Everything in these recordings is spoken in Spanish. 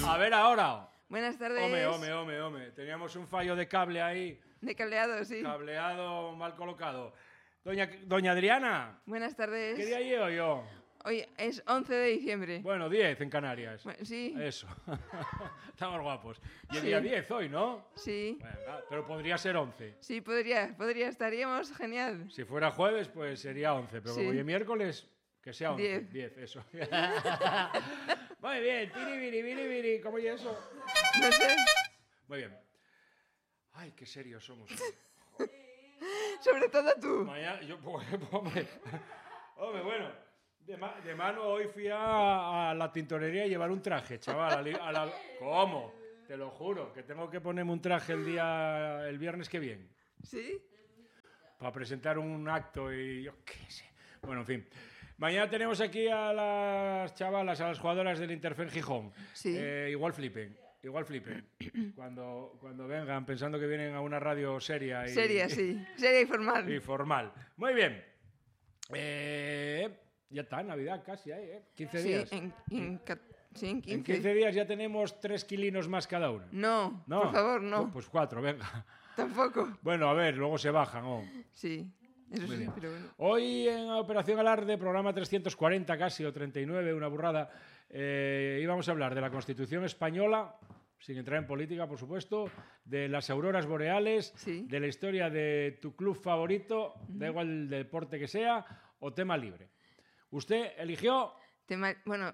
A ver ahora. Buenas tardes. Home. Teníamos un fallo de cable ahí. De cableado, sí. Cableado mal colocado. Doña Adriana. Buenas tardes. ¿Qué día llevo yo? Hoy es 11 de diciembre. Bueno, 10 en Canarias. Bueno, sí. Eso. Estamos guapos. Y el Sí. día 10 hoy, ¿no? Sí. Venga, pero podría ser 11. Sí, podría. Estaríamos genial. Si fuera jueves, pues sería 11. Pero Sí. como hoy es miércoles, que sea 11. 10. 10, eso. Muy bien. Piribiri. ¿Cómo es eso? No sé. Muy bien. Ay, qué serios somos. Sobre todo tú. Mañana, hombre, bueno, de mano hoy fui a la tintorería a llevar un traje, chaval. ¿Cómo? Te lo juro, que tengo que ponerme un traje el viernes que viene. ¿Sí? Para presentar un acto y yo qué sé. Bueno, en fin. Mañana tenemos aquí a las chavalas, a las jugadoras del Interfen Gijón. Sí. Igual flipen. Cuando vengan, pensando que vienen a una radio seria. Seria, sí. Seria y formal. Y formal. Muy bien. Ya está, Navidad casi, 15 días. Sí, en 15. En 15 días ya tenemos 3 kilinos más cada uno. No, por favor, no. Pues 4, venga. Tampoco. Bueno, a ver, luego se bajan. Sí, eso Muy sí, bien. pero bueno. Hoy en Operación Alarde, programa 340 casi, o 39, una burrada, íbamos a hablar de la Constitución española, sin entrar en política, por supuesto, de las auroras boreales, Sí. de la historia de tu club favorito, da igual el deporte que sea, o tema libre. Usted eligió... Bueno,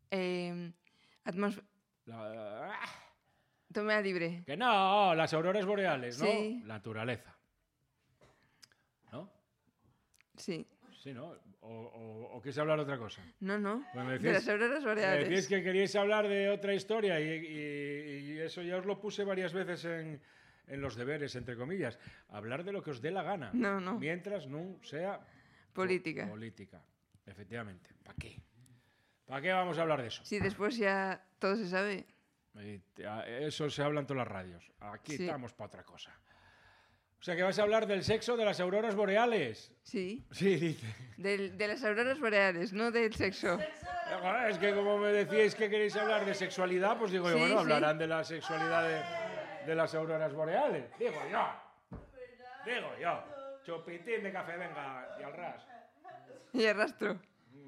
toma libre. Que no, las auroras boreales, ¿no? Sí. La naturaleza. ¿No? Sí. Sí, ¿no? ¿O quieres hablar de otra cosa? No. Pues me De decías- las auroras Me boreales. decís que queríais hablar de otra historia y eso ya os lo puse varias veces en los deberes, entre comillas. Hablar de lo que os dé la gana. No. Mientras no sea... Política. Política, efectivamente. ¿Para qué? ¿Para qué vamos a hablar de eso? Sí, después ya todo se sabe. Eso se habla en todas las radios. Aquí Sí. estamos para otra cosa. O sea que vas a hablar del sexo de las auroras boreales. Sí. Sí, dice. De las auroras boreales, no del sexo. Es que como me decíais que queréis hablar de sexualidad, pues digo yo, Sí, bueno, sí. hablarán de la sexualidad de las auroras boreales. Digo yo. Chupitín de café, venga, y al ras. Y arrastro.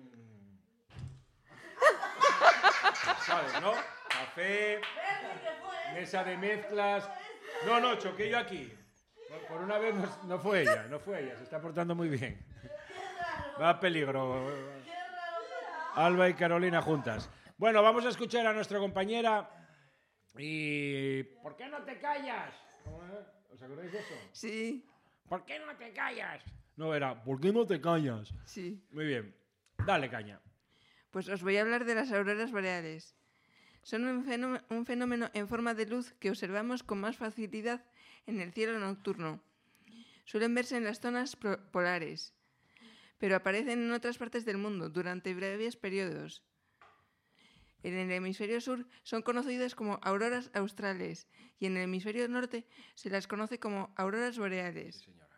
¿Sabes, no? Café, mesa de mezclas... No, choqué yo aquí. Por una vez no fue ella, se está portando muy bien. Va a peligro. Alba y Carolina juntas. Bueno, vamos a escuchar a nuestra compañera y... ¿Por qué no te callas? ¿Os acordáis de eso? Sí. ¿Por qué no te callas? No, era ¿por qué no te callas? Sí. Muy bien. Dale caña. Pues os voy a hablar de las auroras boreales. Son un fenómeno en forma de luz que observamos con más facilidad en el cielo nocturno. Suelen verse en las zonas polares, pero aparecen en otras partes del mundo durante breves periodos. En el hemisferio sur son conocidas como auroras australes y en el hemisferio norte se las conoce como auroras boreales. Sí, señora.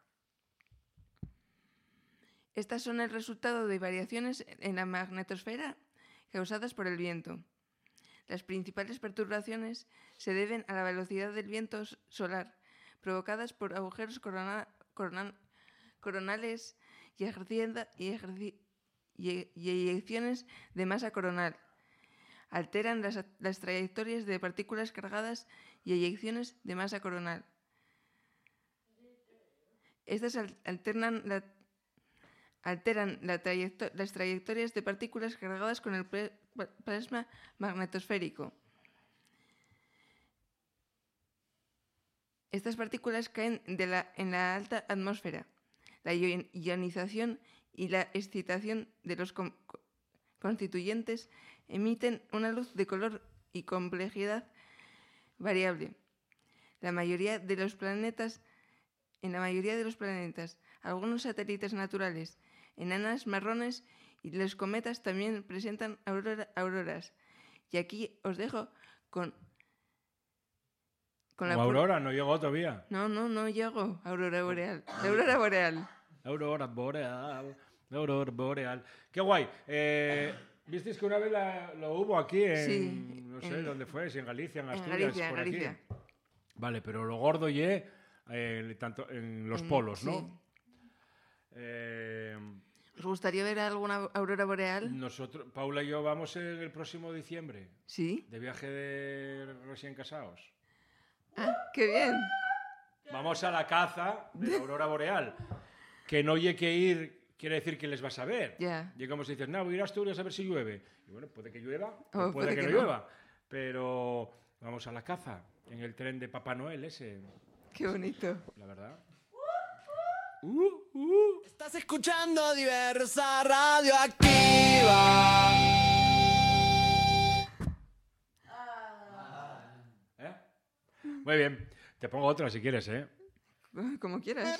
Estas son el resultado de variaciones en la magnetosfera causadas por el viento. Las principales perturbaciones se deben a la velocidad del viento solar, provocadas por agujeros coronales y eyecciones de masa coronal. Alteran las trayectorias de partículas cargadas y eyecciones de masa coronal. Estas alteran las trayectorias de partículas cargadas con el plasma magnetosférico. Estas partículas caen en la alta atmósfera. La ionización y la excitación de los constituyentes emiten una luz de color y complejidad variable. En la mayoría de los planetas, algunos satélites naturales, enanas marrones y los cometas también presentan auroras. Y aquí os dejo con la Aurora, no llegó todavía. No llego. Aurora boreal. La aurora boreal. Aurora boreal. Qué guay. ¿Visteis que una vez lo hubo aquí? Sí. no sé dónde fue, si en Galicia, en Asturias, Galicia, por Galicia. aquí. Vale, pero lo gordo tanto en los polos, ¿no? Sí. ¿Os gustaría ver alguna aurora boreal? Nosotros, Paula y yo vamos el próximo diciembre Sí. de viaje de recién casados. Ah, qué bien. Vamos a la caza de la aurora boreal. Que no oye que ir quiere decir que les vas a ver. Ya. Y como si dices, no, voy a ir a Asturias a ver si llueve. Y bueno, puede que llueva O o puede que no llueva. Pero vamos a la caza en el tren de Papá Noel ese. Qué bonito. La verdad. Estás escuchando Diversa Radioactiva. Muy bien. Te pongo otra si quieres, ¿eh? Como quieras.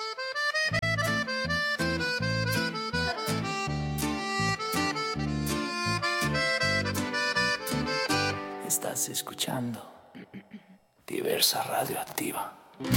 Estás escuchando Diversa Radioactiva.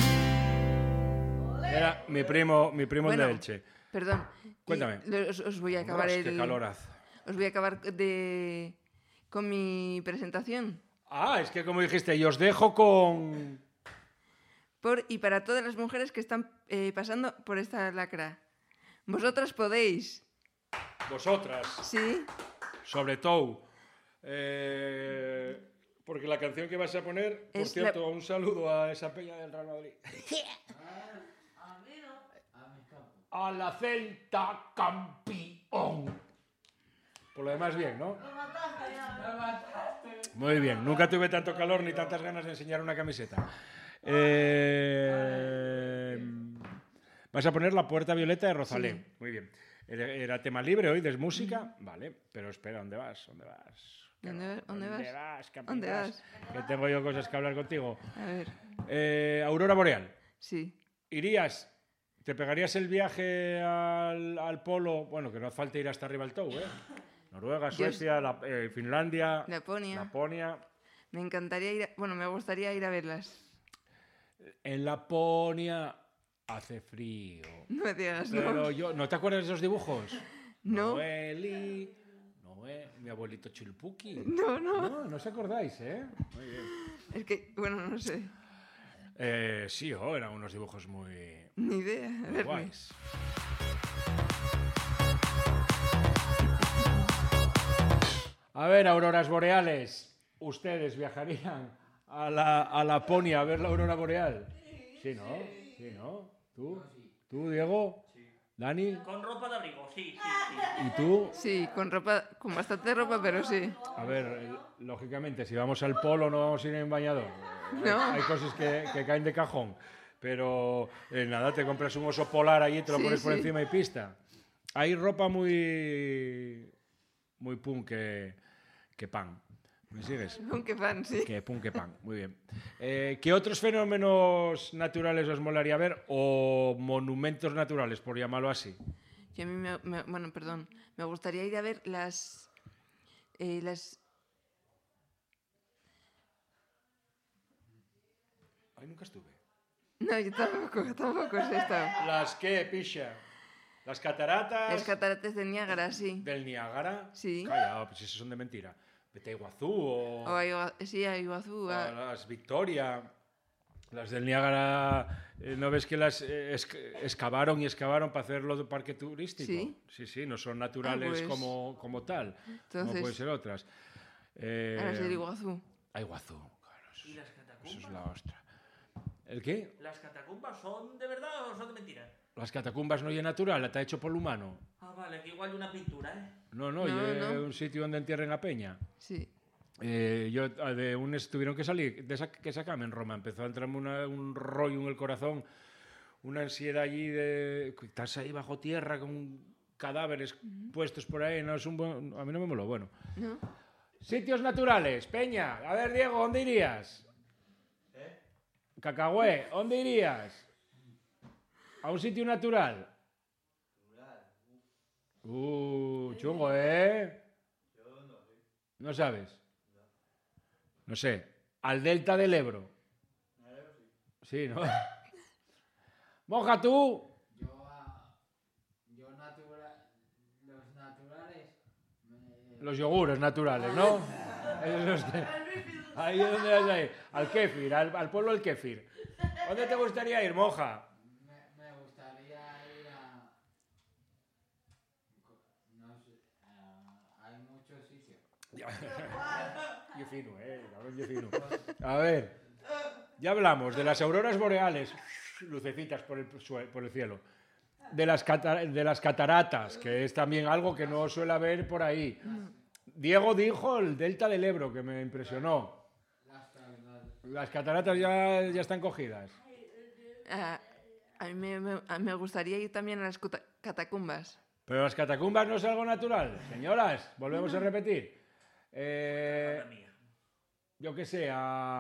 Era mi primo Bueno, el de Elche. Perdón. Cuéntame. Os voy a acabar Dios, qué calor hace. Os voy a acabar con mi presentación. Ah, es que como dijiste, y os dejo con... Y para todas las mujeres que están pasando por esta lacra. Vosotras podéis. Vosotras, Sí. sobre todo. Porque la canción que vas a poner, por Es cierto, un saludo a esa peña del Real Madrid. A la Celta campeón. Por lo demás, bien, ¿no? Muy bien. Nunca tuve tanto calor ni tantas ganas de enseñar una camiseta. Vas a poner La Puerta Violeta de Rosalén. Sí. Muy bien. Era tema libre hoy, de música. Vale, pero espera, ¿dónde vas? ¿Dónde vas? ¿Dónde vas? ¿Qué ¿Dónde opinas? vas? Que tengo yo cosas que hablar contigo. A ver. Aurora Boreal. Sí. ¿Irías? ¿Te pegarías el viaje al polo? Bueno, que no hace falta ir hasta arriba al Tou, ¿eh? Noruega, Suecia, Finlandia, Laponia. Me encantaría ir me gustaría ir a verlas. En Laponia hace frío. No me digas, Pero ¿no? yo, ¿no te acuerdas de esos dibujos? No. Mi abuelito Chilpuki. No. No os acordáis, ¿eh? Muy bien. Es que, no sé. Sí, eran unos dibujos muy Ni idea. A ver. guays. A ver, auroras boreales. ¿Ustedes viajarían a Laponia a ver la aurora boreal? Sí, ¿no? Sí, ¿no? ¿Tú, Diego? Sí. ¿Dani? Con ropa de abrigo, sí. ¿Y tú? Sí, con bastante ropa, pero sí. A ver, lógicamente, si vamos al polo no vamos a ir en bañador. No. Hay cosas que caen de cajón. Pero nada, te compras un oso polar allí, te lo Sí, pones por sí. encima y pista. Hay ropa muy punk que pan. ¿Me sigues? Aunque fan, sí. Que punk que pan. Muy bien. ¿Qué otros fenómenos naturales os molaría ver? O monumentos naturales, por llamarlo así. Yo a mí me gustaría ir a ver las Ay, nunca estuve. No, yo tampoco he estado. ¿Las qué, picha? ¿Las cataratas? Las cataratas de Niágara, sí. ¿Del Niágara? Sí. Calla, pues esas son de mentira. Vete a Iguazú o Sí, a Iguazú. a las Victoria. Las del Niágara, ¿no ves que las excavaron para hacerlo de parque turístico? Sí. Sí, no son naturales pues, como tal. entonces, como pueden ser otras. A las de Iguazú. A Iguazú, claro. ¿Y las Eso catacumbas? es la ostra. ¿El qué? ¿Las catacumbas son de verdad o son de mentira? Las catacumbas no es natural, está hecho por el humano. Ah, vale, que igual de una pintura, ¿eh? No, No, es no. un sitio donde entierren a peña. Sí. Tuvieron que salir, que sacarme en Roma. Empezó a entrarme un rollo en el corazón, una ansiedad allí de... Estás ahí bajo tierra con cadáveres puestos por ahí. No, a mí no me moló, bueno. ¿No? Sitios naturales, Peña. A ver, Diego, ¿dónde irías? Cacahué, ¿dónde irías? ¿A un sitio natural? Chungo, ¿eh? ¿No sabes? No sé. ¿Al delta del Ebro? Sí, ¿no? Moja tú. Los naturales. Los yogures naturales, ¿no? Esos los que... Ahí es donde vas a ir. Al Kéfir, al pueblo del Kéfir. ¿Dónde te gustaría ir, monja? Me gustaría ir a... No sé, hay muchos sitios. Yo fino, cabrón, yo fino. A ver, ya hablamos de las auroras boreales, lucecitas por el cielo. De las cataratas, que es también algo que no suele haber por ahí. Diego dijo el delta del Ebro, que me impresionó. Las cataratas ya están cogidas. A mí me gustaría ir también a las catacumbas. Pero las catacumbas no es algo natural. Señoras, volvemos a repetir. Madre mía. Yo qué sé,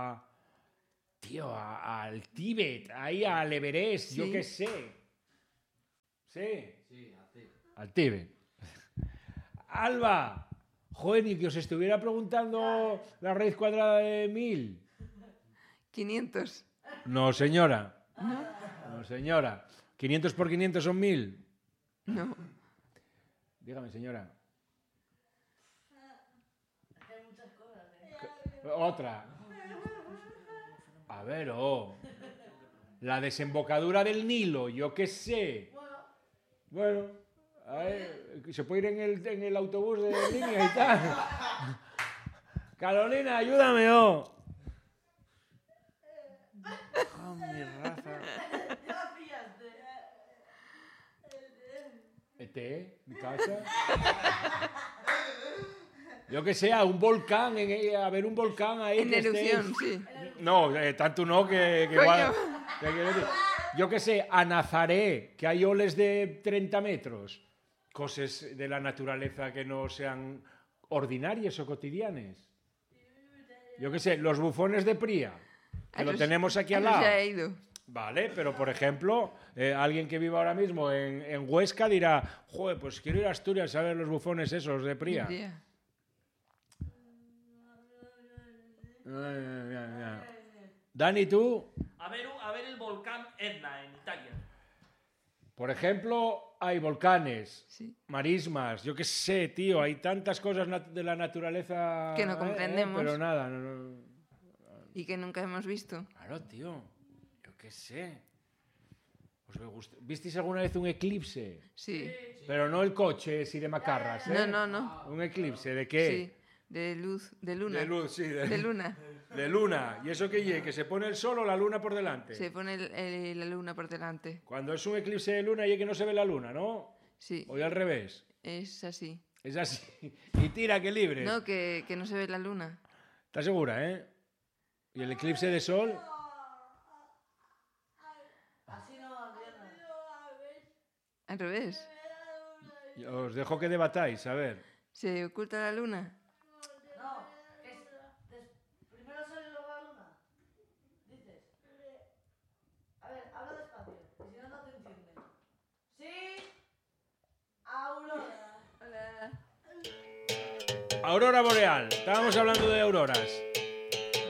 al Tíbet, ahí al Everest, Sí. yo qué sé. Sí, Sí, así. al Tíbet. Alba, joder, ni que os estuviera preguntando la raíz cuadrada de 1000. 500. No, señora. No, señora. 500 por 500 son 1000. No. Dígame, señora. Otra. A ver, la desembocadura del Nilo, yo qué sé. Bueno, a ver, se puede ir en el autobús de línea y tal. Carolina, ayúdame, mi raza. ¿Mi casa? Yo que sé, a un volcán, a ver un volcán ahí. En que esté- erupción, sí. No, tanto no que Coño. igual. Que quiero decir, yo que sé, a Nazaré, que hay oles de 30 metros. Cosas de la naturaleza que no sean ordinarias o cotidianas. Yo que sé, los bufones de Pría, que lo tenemos aquí al lado. Ya he ido. Vale, pero por ejemplo, alguien que viva ahora mismo en Huesca dirá, joder, pues quiero ir a Asturias a ver los bufones esos de Pría. Ya. Dani, ¿tú? A ver el volcán Etna en Italia. Por ejemplo, hay volcanes, Sí. marismas, yo qué sé, tío, hay tantas cosas de la naturaleza Que no comprendemos. pero nada. No. Y que nunca hemos visto. Claro, tío, yo qué sé. ¿Visteis alguna vez un eclipse? Sí. Pero no el coche, sí, de macarras, ¿eh? No. ¿Un eclipse de qué? Sí. De luz, de luna. De luz, sí. De luna. De luna. ¿Y eso qué ye? ¿Que se pone el sol o la luna por delante? Se pone la luna por delante. Cuando es un eclipse de luna y que no se ve la luna, ¿no? Sí. O al revés. Es así. Es así. Y tira que libre. No, que no se ve la luna. ¿Estás segura, ¿Y el eclipse de sol? Al revés. Os dejo que debatáis, a ver. ¿Se oculta la luna? Primero sale luego la luna. Dices. A ver, habla despacio, que si no, no te entienden. Sí. Aurora. Hola. Aurora boreal. Estábamos hablando de auroras.